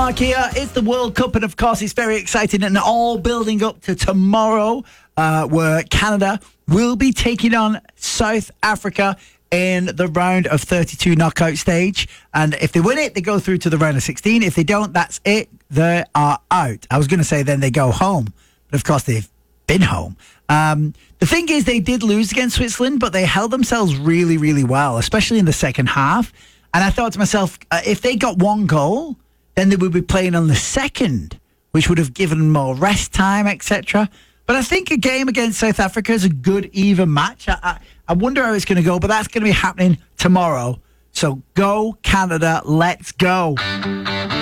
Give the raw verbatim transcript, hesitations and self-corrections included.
Mark here. It's the World Cup, and of course it's very exciting and all building up to tomorrow, uh, where Canada will be taking on South Africa in the round of thirty-two knockout stage. And if they win it, they go through to the round of sixteen. If they don't, that's it. They are out. I was going to say then they go home, but of course they've been home. Um, the thing is, they did lose against Switzerland, but they held themselves really, really well, especially in the second half. And I thought to myself, uh, if they got one goal, then they would be playing on the second, which would have given them more rest time, et cetera. But I think a game against South Africa is a good, even match. I, I, I wonder how it's going to go, but that's going to be happening tomorrow. So go, Canada, let's go.